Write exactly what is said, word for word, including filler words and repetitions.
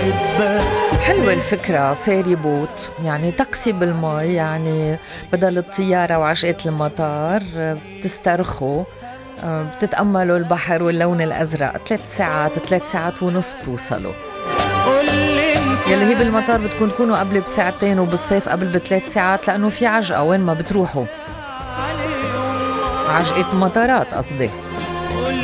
حلوة الفكرة، فيري بوت يعني تاكسي بالماء، يعني بدل الطيارة وعشقة المطار بتسترخوا، بتتأملوا البحر واللون الأزرق. ثلاث ساعات ثلاث ساعات ونص بتوصلوا. يلي هي بالمطار بتكون تكونوا قبل بساعتين، وبالصيف قبل بثلاث ساعات، لأنه في عجقة وين ما بتروحوا، عجقة مطارات قصدي.